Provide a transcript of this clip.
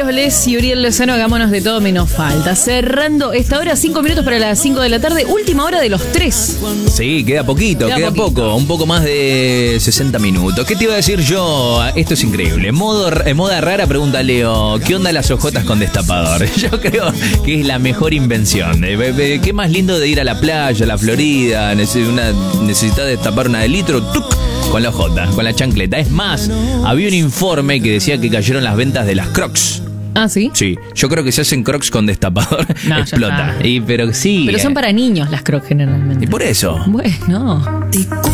Dios Les y Uriel Lozano, hagámonos de todo menos falta. Cerrando esta hora, 5 minutos para las 5 de la tarde, última hora de los 3. Sí, queda poquito, queda poco, un poco más de 60 minutos. ¿Qué te iba a decir yo? Esto es increíble. Moda rara, pregunta Leo, ¿qué onda las ojotas con destapador? Yo creo que es la mejor invención. ¿Qué más lindo de ir a la playa, a la Florida? Necesitas destapar una de litro, ¡tuc! Con la ojota, con la chancleta. Es más, había un informe que decía que cayeron las ventas de las Crocs. ¿Ah, sí? Sí, yo creo que se hacen Crocs con destapador, no, explota. Pero sí. Pero son para niños las Crocs generalmente. Y por eso. Bueno.